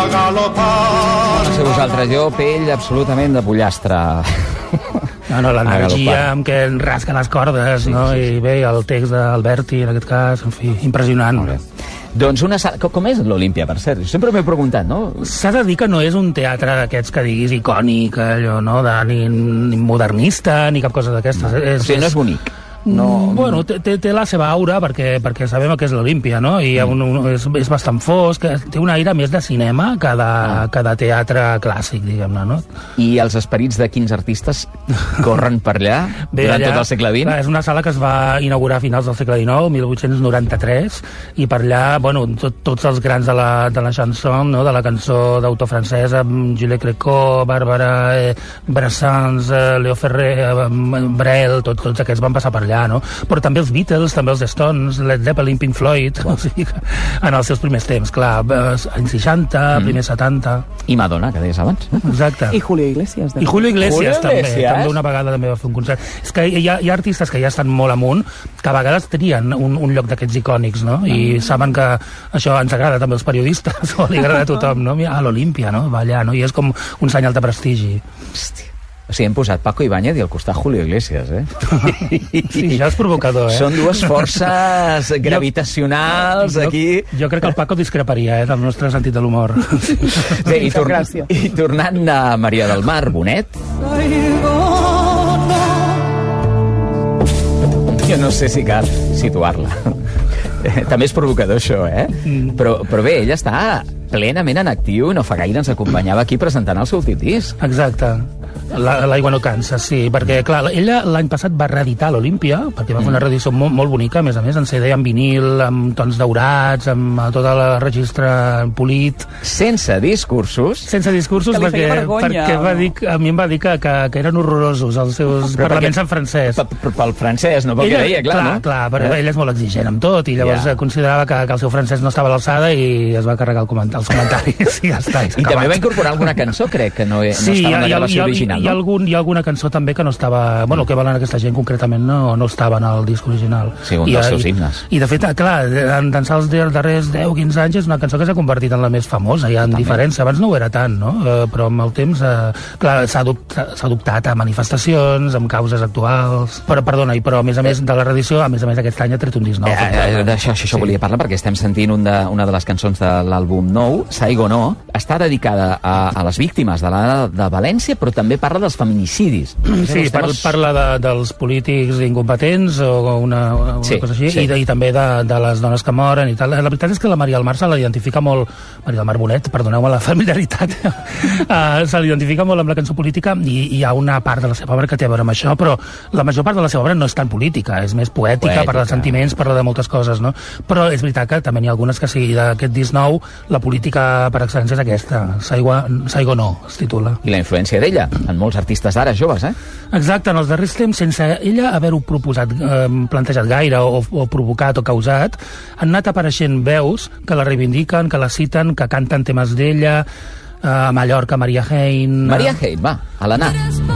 No sé vosaltres, jo pell absolutament de pollastre. No, l'energia amb què rasca les cordes, no? I bé, el text d'Alberti, en aquest cas, en fi, impressionant. Doncs una sala... Com és l'Olímpia, per cert? Jo sempre m'he preguntat, no? S'ha de dir que no és un teatre d'aquests que diguis icònic, allò, no? Ni modernista, ni cap cosa d'aquestes. O sigui, no és bonic. No... Bueno, té la seva aura perquè sabem que és l'Olímpia, no? I és bastant fosc, té un aire més de cinema que de teatre clàssic, diguem-ne, no? I els esperits de quins artistes corren per allà durant tot el segle XX? És una sala que es va inaugurar a finals del segle XIX, 1893, i per allà, bueno, tots els grans de la chanson, no? De la cançó d'autor francesa, Jules Gréco, Bàrbara Brassens, Léo Ferré, Brel, tots aquests van passar per allà, no? Però també els Beatles, també els Stones, Led Zeppelin, Pink Floyd, o sigui, en els seus primers temps, clar, anys 60, primers 70... I Madonna, que deies abans. Exacte. I Julio Iglesias. I Julio Iglesias també una vegada també va fer un concert. És que hi ha artistes que ja estan molt amunt, que a vegades trien un lloc d'aquests icònics, no? I saben que això ens agrada també als periodistes, o li agrada a tothom, no? A l'Olímpia, no? Va allà, no? I és com un senyal de prestigi. Hòstia. O sigui, hem posat Paco Ibáñez i al costat Julio Iglesias, eh? Sí, ja és provocador, eh? Són dues forces gravitacionals aquí... Jo crec que el Paco discreparia, del nostre sentit de l'humor. Bé, i tornant a Maria del Mar, Bonet... Jo no sé si cal situar-la. També és provocador, això, eh? Però bé, ella està plenament en actiu i no fa gaire ens acompanyava aquí presentant el seu últim disc. Exacte. L'aigua no cansa, sí, perquè, clar, ella l'any passat va reeditar l'Olímpia, perquè va fer una reedició molt bonica, a més, en CD, amb vinil, amb tons daurats, amb tot el registre polit. Sense discursos? Sense discursos, perquè a mi em va dir que eren horrorosos els seus parlaments en francès. Pel francès, no pel que deia, clar, no? Clar, però ella és molt exigent amb tot, i llavors considerava que el seu francès no estava a l'alçada i es va carregar els comentaris, i ja està. I també va incorporar alguna cançó, crec, que no estava en la gravació original. Hi ha alguna cançó també que no estava... Bueno, que valen aquesta gent concretament no estava en el disc original. Sí, un dels seus himnes. I de fet, clar, d'ençà els darrers 10-15 anys és una cançó que s'ha convertit en la més famosa, ja en diferència. Abans no ho era tant, no? Però amb el temps, clar, s'ha adoptat a manifestacions, amb causes actuals... Però a més de la reedició, a més aquest any ha tret un disc nou. Això volia parlar, perquè estem sentint una de les cançons de l'àlbum nou, Saigonó, està dedicada a les víctimes de València, però també parla dels feminicidis. Sí, parla dels polítics incompetents o una cosa així, i també de les dones que moren i tal. La veritat és que la Maria del Mar se l'identifica molt... Maria del Mar Bonet, perdoneu-me la familiaritat, se l'identifica molt amb la cançó política i hi ha una part de la seva obra que té a veure amb això, però la major part de la seva obra no és tan política, és més poètica, parla de sentiments, parla de moltes coses, no? Però és veritat que també n'hi ha algunes que sí, d'aquest disc nou, la política per excel·lència és aquesta, Saigonó es titula. I la influència d'ella en molts artistes d'ara joves, eh? Exacte, en els darrers temps, sense ella haver-ho plantejat gaire o provocat o causat, han anat apareixent veus que la reivindiquen, que la citen, que canten temes d'ella, a Mallorca, Maria Hein... Maria Hein, va, a l'anar.